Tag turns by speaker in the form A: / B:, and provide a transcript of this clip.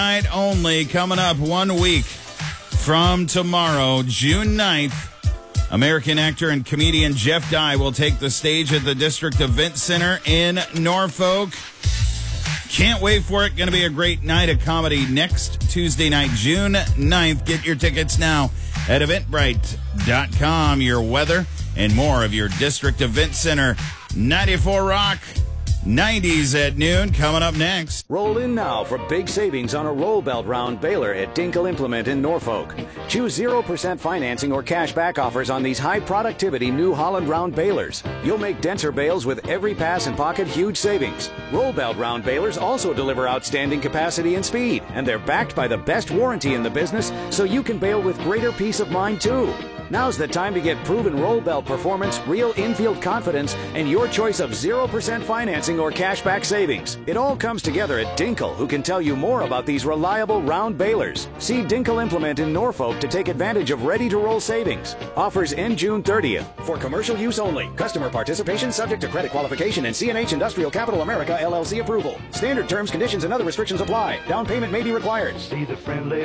A: Night only, coming up 1 week from tomorrow, June 9th. American actor and comedian Jeff Dye will take the stage at the District Event Center in Norfolk. Can't wait for it. Going to be a great night of comedy next Tuesday night, June 9th. Get your tickets now at Eventbrite.com. Your weather and more of your District Event Center. 94 Rock. 90s at noon, coming up next.
B: Roll in now for big savings on a roll belt round baler at Dinkle Implement in Norfolk. Choose 0% financing or cash back offers on these high productivity New Holland round balers. You'll make denser bales with every pass and pocket huge savings. Roll belt round balers also deliver outstanding capacity and speed, and they're backed by the best warranty in the business, so you can bale with greater peace of mind too. Now's the time to get proven roll belt performance, real infield confidence, and your choice of 0% financing or cashback savings. It all comes together at Dinkle, who can tell you more about these reliable round balers. See Dinkle Implement in Norfolk to take advantage of ready-to-roll savings. Offers end June 30th. For commercial use only. Customer participation subject to credit qualification and CNH Industrial Capital America LLC approval. Standard terms, conditions, and other restrictions apply. Down payment may be required.
C: See the friendly